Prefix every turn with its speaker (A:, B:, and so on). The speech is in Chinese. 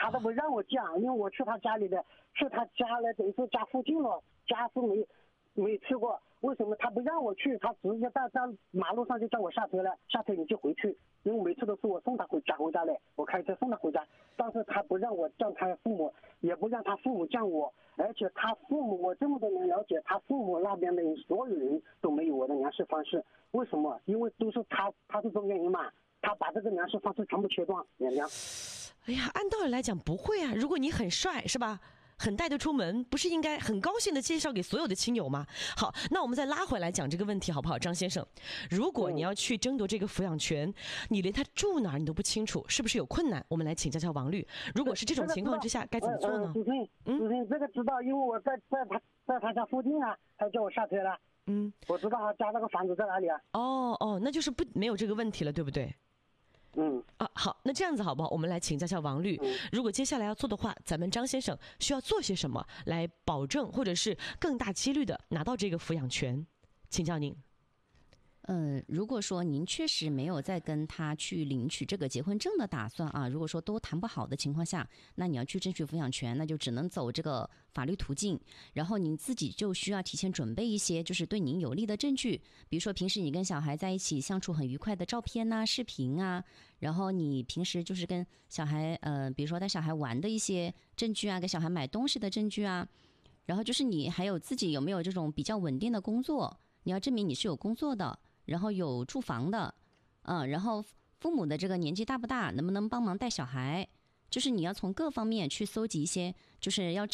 A: 他都不让我讲，因为我去他家里的，去他家了，等于说家附近了，家是没去过，为什么他不让我去？他直接在马路上就叫我下车了，下车你就回去，因为每次都是我送他回家嘞，我开车送他回家，但是他不让我叫他父母，也不让他父母叫我，而且他父母我这么多年了解，他父母那边的所有人都没有我的联系方式，为什么？因为都是他是这种原因嘛，他把这个联系方式全部切断，娘娘。
B: 哎呀，按道理来讲不会啊，如果你很帅是吧？很带得出门，不是应该很高兴的介绍给所有的亲友吗？好，那我们再拉回来讲这个问题好不好，张先生？如果你要去争夺这个抚养权，你连他住哪儿你都不清楚，是不是有困难？我们来请教王律，如果是这种情况之下，该怎么做呢？
A: 主任，这个知道，因为我在他家附近啊，他叫我下车了。我知道他家那个房子在哪里啊。
B: 哦，那就是没有这个问题了，对不对？好，那这样子好不好？我们来请教王律，如果接下来要做的话，咱们张先生需要做些什么来保证或者是更大几率的拿到这个抚养权？请教您。
C: 如果说您确实没有再跟他去领取这个结婚证的打算啊，如果说都谈不好的情况下，那你要去争取抚养权，那就只能走这个法律途径。然后您自己就需要提前准备一些就是对您有利的证据，比如说平时你跟小孩在一起相处很愉快的照片啊、视频啊，然后你平时就是跟小孩比如说带小孩玩的一些证据啊，给小孩买东西的证据啊，然后就是你还有自己有没有这种比较稳定的工作，你要证明你是有工作的。然后有住房的，然后父母的这个年纪大不大，能不能帮忙带小孩，就是你要从各方面去搜集一些，就是要